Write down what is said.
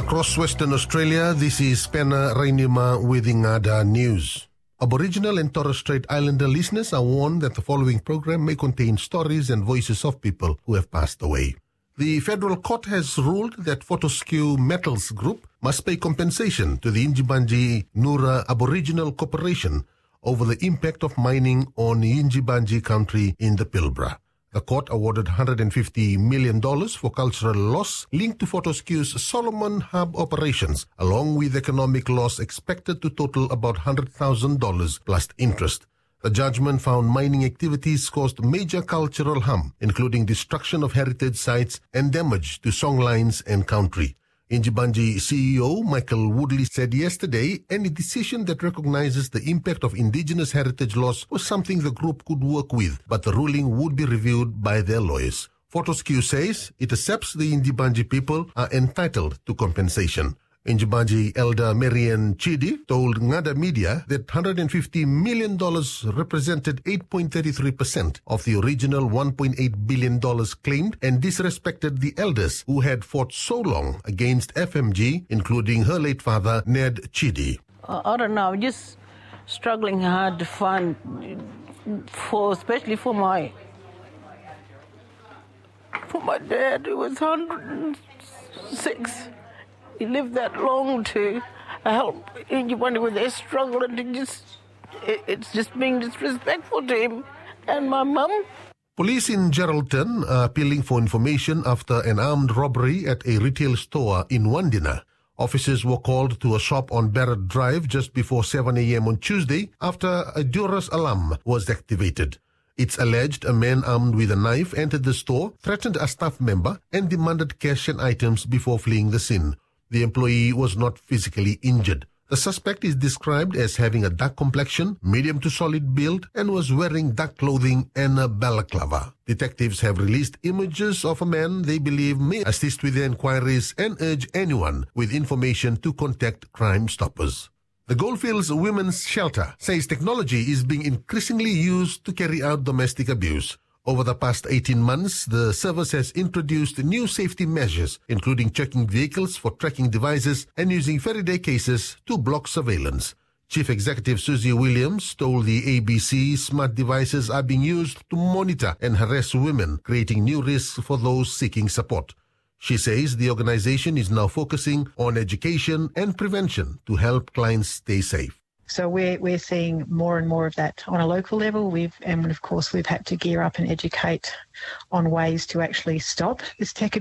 Across Western Australia, this is Pena Rainima with Ingada News. Aboriginal and Torres Strait Islander listeners are warned that the following program may contain stories and voices of people who have passed away. The federal court has ruled that Fortescue Metals Group must pay compensation to the Yindjibarndi Nura Aboriginal Corporation over the impact of mining on Yindjibarndi country in the Pilbara. The court awarded $150 million for cultural loss linked to Fortescue's Solomon Hub operations, along with economic loss expected to total about $100,000 plus interest. The judgment found mining activities caused major cultural harm, including destruction of heritage sites and damage to songlines and country. Yindjibarndi CEO Michael Woodley said yesterday any decision that recognizes the impact of indigenous heritage loss was something the group could work with, but the ruling would be reviewed by their lawyers. Fortescue says it accepts the Yindjibarndi people are entitled to compensation. Yindjibarndi elder Marian Chidi told Ngada Media that $150 million represented 8.33% of the original $1.8 billion claimed and disrespected the elders who had fought so long against FMG, including her late father, Ned Chidi. I don't know, just struggling hard to find, especially for my dad, who was 106. He lived that long to help Yindjibarndi with their struggle, and it's just being disrespectful to him and my mum. Police in Geraldton are appealing for information after an armed robbery at a retail store in Wandina. Officers were called to a shop on Barrett Drive just before 7 a.m. on Tuesday after a Duras alarm was activated. It's alleged a man armed with a knife entered the store, threatened a staff member, and demanded cash and items before fleeing the scene. The employee was not physically injured. The suspect is described as having a dark complexion, medium to solid build, and was wearing dark clothing and a balaclava. Detectives have released images of a man they believe may assist with the inquiries and urge anyone with information to contact Crime Stoppers. The Goldfields Women's Shelter says technology is being increasingly used to carry out domestic abuse. Over the past 18 months, the service has introduced new safety measures, including checking vehicles for tracking devices and using Faraday cases to block surveillance. Chief Executive Susie Williams told the ABC smart devices are being used to monitor and harass women, creating new risks for those seeking support. She says the organization is now focusing on education and prevention to help clients stay safe. So we're seeing more and more of that on a local level. And of course we've had to gear up and educate on ways to actually stop this tech